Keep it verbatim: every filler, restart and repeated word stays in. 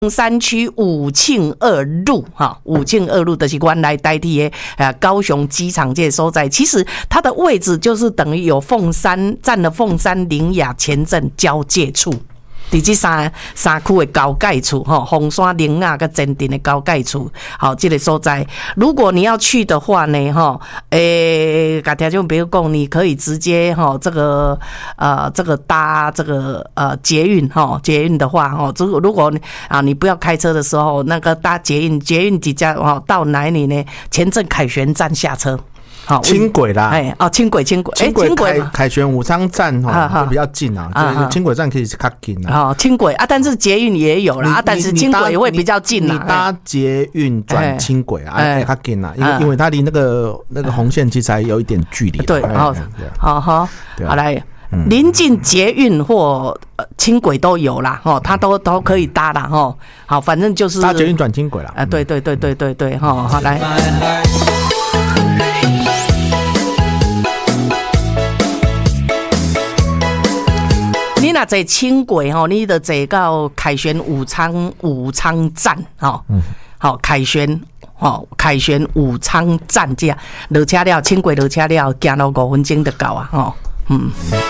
山区武庆二路哈，武庆二路就是原来代替的呃高雄机场这个所在，其实它的位置就是等于有凤山占了凤山苓雅前镇交界处。伫这三三区的交界处，哈，凤山苓雅跟前镇的交界处，好，这个所在，如果你要去的话呢，哈，诶，大家就比如讲，你可以直接哈，这个呃，这个搭这个呃捷运哈，捷运的话哈，如果如果啊你不要开车的时候，那个搭捷运，捷运几家哈到哪里呢？前镇凯旋站下车。 好，轻轨啦， 哎哦，轻轨，轻轨， 轻轨凯凯旋武昌站哈比较近啊，就是轻轨站可以较近啊。 哦，轻轨啊，但是捷运也有啦，啊，但是轻轨也会比较近啦。 你搭捷运转轻轨啊，哎，较近啦，因为因为它离那个那个红线其实还有一点距离。 对，好，好好，好来，临近捷运或轻轨都有啦，哈，它都都可以搭啦，哈。好，反正就是搭捷运转轻轨啦。 啊，对对对对对对，哈，好来。你若坐轻轨吼，你就坐到凯旋武昌武昌站吼，好凯旋吼凯旋武昌站这样落车了，轻轨落车了，行路五分钟就到啊吼，嗯。